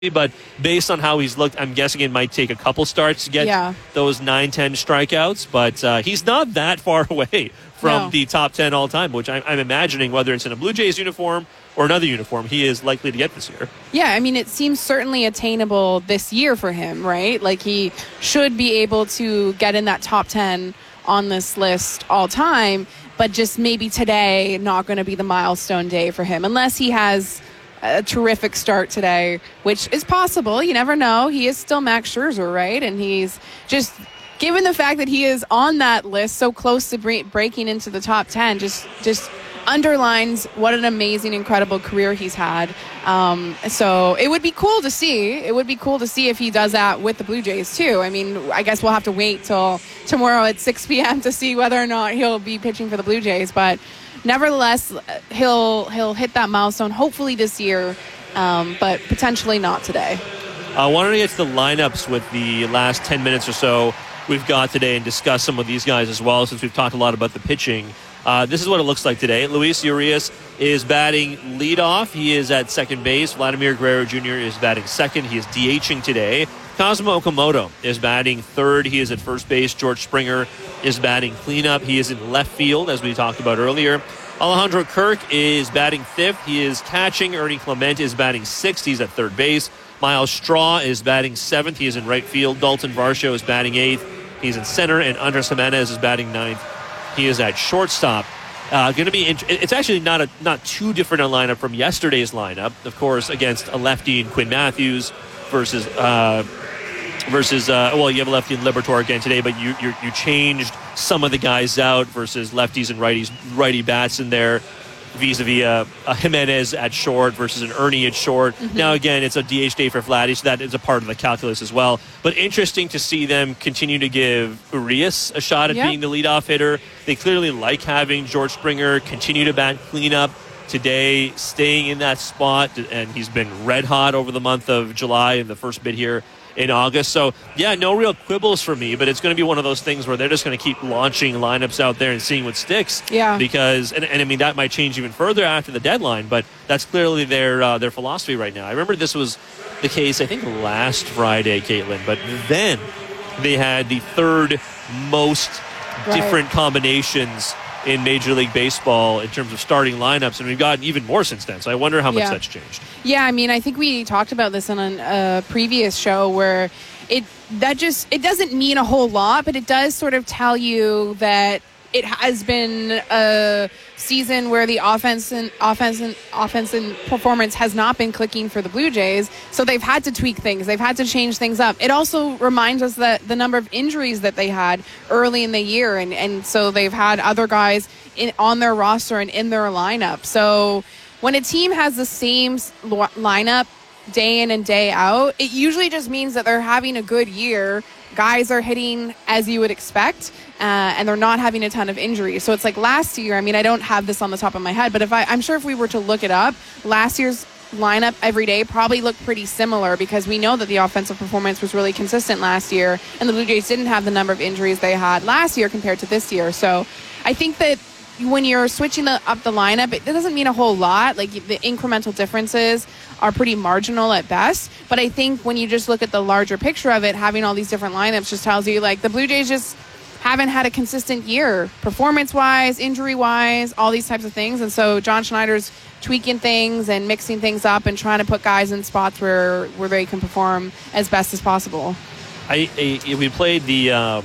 but based on how he's looked, I'm guessing it might take a couple starts to get those 9-10 strikeouts. But he's not that far away from the top 10 all time, which I'm imagining, whether it's in a Blue Jays uniform or another uniform, he is likely to get this year. Yeah, I mean, it seems certainly attainable this year for him, right? Like, he should be able to get in that top 10 on this list all time, but just maybe today not going to be the milestone day for him, unless he has a terrific start today, which is possible. You never know. He is still Max Scherzer, right? And he's just, given the fact that he is on that list so close to breaking into the top 10, just underlines what an amazing, incredible career he's had. So it would be cool to see. It would be cool to see if he does that with the Blue Jays too. I mean, I guess we'll have to wait till tomorrow at 6 p.m. to see whether or not he'll be pitching for the Blue Jays. But nevertheless, he'll hit that milestone hopefully this year, but potentially not today. I wanted to get to the lineups with the last 10 minutes or so we've got today and discuss some of these guys as well, since we've talked a lot about the pitching. This is what it looks like today. Luis Urias is batting leadoff. He is at second base. Vladimir Guerrero Jr. is batting second. He is DHing today. Kazuma Okamoto is batting third. He is at first base. George Springer is batting cleanup. He is in left field, as we talked about earlier. Alejandro Kirk is batting fifth. He is catching. Ernie Clement is batting sixth. He's at third base. Miles Straw is batting seventh. He is in right field. Dalton Varsho is batting eighth. He's in center. And Andres Jimenez is batting ninth. He is at shortstop. Going to be. It's actually not too different a lineup from yesterday's lineup. Of course, against a lefty in Quinn Matthews versus you have a lefty in Liberatore again today, but you changed some of the guys out versus lefties and righty bats in there, vis-a-vis a Jimenez at short versus an Ernie at short. Mm-hmm. Now, again, it's a DH day for Vladdy, so that is a part of the calculus as well. But interesting to see them continue to give Urias a shot at being the leadoff hitter. They clearly like having George Springer continue to bat cleanup today, staying in that spot, and he's been red hot over the month of July and the first bit here in August. So, yeah, no real quibbles for me, but it's going to be one of those things where they're just going to keep launching lineups out there and seeing what sticks. Yeah. Because, and I mean, that might change even further after the deadline, but that's clearly their philosophy right now. I remember this was the case, I think, last Friday, Caitlin, but then they had the third most different combinations in Major League Baseball in terms of starting lineups, and we've gotten even more since then. So I wonder how much that's changed. Yeah, I mean, I think we talked about this on a previous show where it doesn't mean a whole lot, but it does sort of tell you that it has been a season where the offense and performance has not been clicking for the Blue Jays. So they've had to tweak things. They've had to change things up. It also reminds us that the number of injuries that they had early in the year. And so they've had other guys on their roster and in their lineup. So when a team has the same lineup day in and day out, it usually just means that they're having a good year. Guys are hitting as you would expect, and they're not having a ton of injuries. So it's like last year, I mean, I don't have this on the top of my head, but I'm sure if we were to look it up, last year's lineup every day probably looked pretty similar, because we know that the offensive performance was really consistent last year, and the Blue Jays didn't have the number of injuries they had last year compared to this year. So I think that when you're switching up the lineup, it doesn't mean a whole lot. Like, the incremental differences are pretty marginal at best. But I think when you just look at the larger picture of it, having all these different lineups just tells you, like, the Blue Jays just haven't had a consistent year, performance-wise, injury-wise, all these types of things. And so John Schneider's tweaking things and mixing things up and trying to put guys in spots where they can perform as best as possible. We played the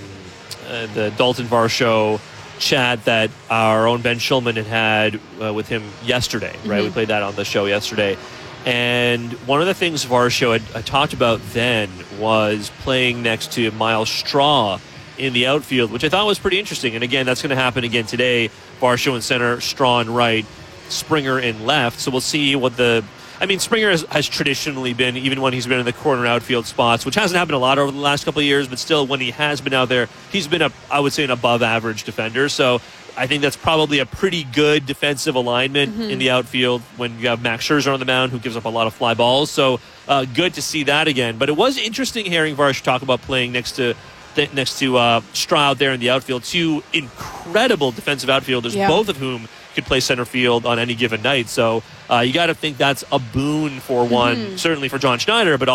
Dalton Varsho chat that our own Ben Shulman had with him yesterday, right? Mm-hmm. We played that on the show yesterday. And one of the things Varsho had talked about then was playing next to Miles Straw in the outfield, which I thought was pretty interesting. And again, that's going to happen again today. Varsho in center, Straw in right, Springer in left. So we'll see what Springer has traditionally been, even when he's been in the corner outfield spots, which hasn't happened a lot over the last couple of years, but still, when he has been out there, he's been I would say an above average defender. So I think that's probably a pretty good defensive alignment in the outfield when you have Max Scherzer on the mound, who gives up a lot of fly balls. So good to see that again. But it was interesting hearing Varsho talk about playing next to Straw out there in the outfield. Two incredible defensive outfielders, both of whom could play center field on any given night. So you got to think that's a boon for one, certainly for John Schneider, but